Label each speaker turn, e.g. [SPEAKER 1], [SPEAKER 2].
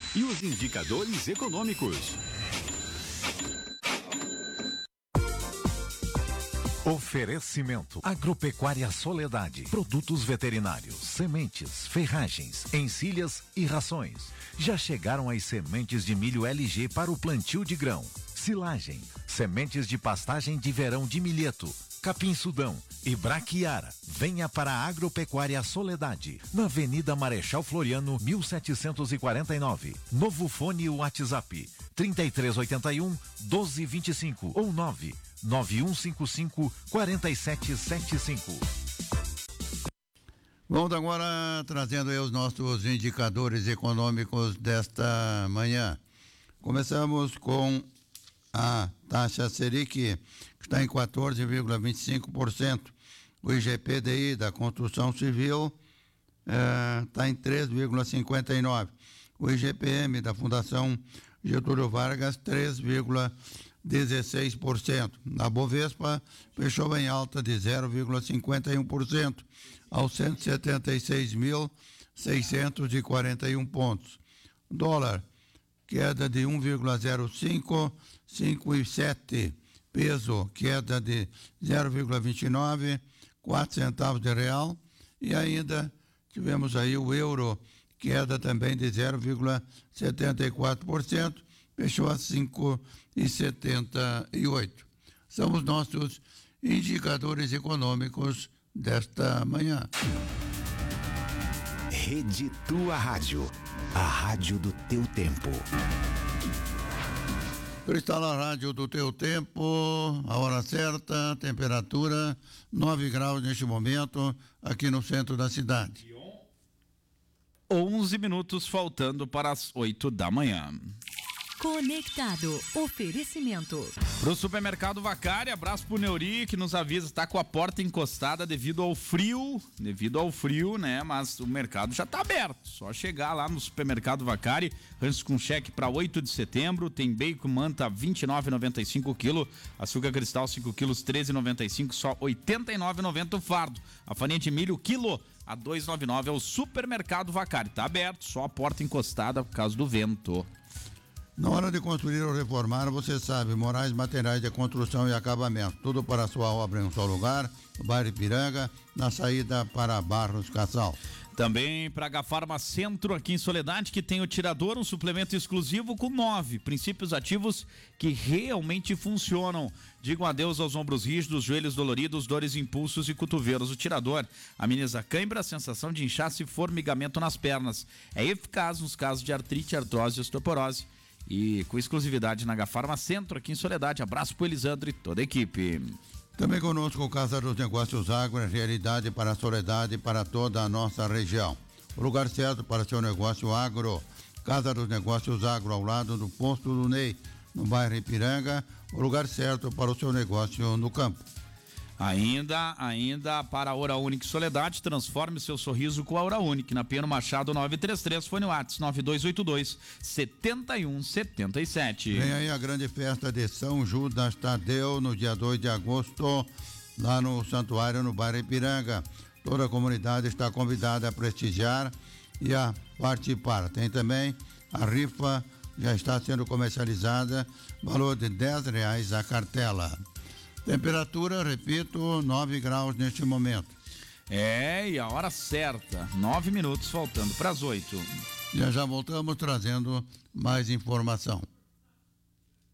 [SPEAKER 1] e os indicadores econômicos.
[SPEAKER 2] Oferecimento Agropecuária Soledade, produtos veterinários, sementes, ferragens, encilhas e rações. Já chegaram as sementes de milho LG para o plantio de grão, silagem, sementes de pastagem de verão de milheto, capim-sudão e braquiara. Venha para a Agropecuária Soledade, na Avenida Marechal Floriano, 1749. Novo fone WhatsApp 3381-1225 ou 99155-4775.
[SPEAKER 3] Vamos agora trazendo aí os nossos indicadores econômicos desta manhã. Começamos com a taxa Selic, que está em 14,25%. O IGPDI da construção civil está em 3,59%. O IGPM da Fundação Getúlio Vargas, 3,16%. A Bovespa fechou em alta de 0,51%, aos 176.641 pontos. Dólar, queda de 1,05, 5,7. Peso, queda de 0,29, 4 centavos de real. E ainda tivemos aí o euro, queda também de 0,74%, fechou a 5,78. São os nossos indicadores econômicos desta manhã.
[SPEAKER 1] Rede Tua Rádio, a rádio do teu tempo.
[SPEAKER 3] Está na rádio do teu tempo, a hora certa, temperatura 9 graus neste momento, aqui no centro da cidade.
[SPEAKER 4] 11 minutos faltando para as 8 da manhã.
[SPEAKER 5] Conectado. Oferecimento.
[SPEAKER 4] Pro Supermercado Vacari, abraço pro Neuri, que nos avisa, está com a porta encostada devido ao frio, né? Mas o mercado já tá aberto. Só chegar lá no Supermercado Vacari, antes com cheque para 8 de setembro, tem bacon manta 29,95 kg, açúcar cristal 5 kg 13,95, só 89,90 o fardo. A farinha de milho quilo a 2,99 é o Supermercado Vacari. Tá aberto, só a porta encostada por causa do vento.
[SPEAKER 3] Na hora de construir ou reformar, você sabe, Moraes Materiais de Construção e Acabamento. Tudo para a sua obra em um só lugar, no bairro Ipiranga, na saída para Barros Cassal.
[SPEAKER 4] Também para a Gafarma Centro, aqui em Soledade, que tem o tirador, um suplemento exclusivo com 9 princípios ativos que realmente funcionam. Digam adeus aos ombros rígidos, joelhos doloridos, dores, impulsos e cotovelos. O tirador ameniza cãibra, sensação de inchaço e formigamento nas pernas. É eficaz nos casos de artrite, artrose e osteoporose. E com exclusividade na Gafarma Centro, aqui em Soledade. Abraço pro Elisandro e toda a equipe.
[SPEAKER 3] Também conosco o Casa dos Negócios Agro, realidade para a Soledade e para toda a nossa região. O lugar certo para seu negócio agro. Casa dos Negócios Agro, ao lado do posto do Ney, no bairro Ipiranga. O lugar certo para o seu negócio no campo.
[SPEAKER 4] Ainda para a Hora Única Soledade, transforme seu sorriso com a Hora Única, na Peno Machado 933, fone WhatsApp 9282-7177.
[SPEAKER 3] Vem aí a grande festa de São Judas Tadeu, no dia 2 de agosto, lá no Santuário, no bairro Ipiranga. Toda a comunidade está convidada a prestigiar e a participar. Tem também a rifa, já está sendo comercializada, valor de R$10 a cartela. Temperatura, repito, 9 graus neste momento.
[SPEAKER 4] E a hora certa, 9 minutos faltando para as 8.
[SPEAKER 3] Já voltamos trazendo mais informação.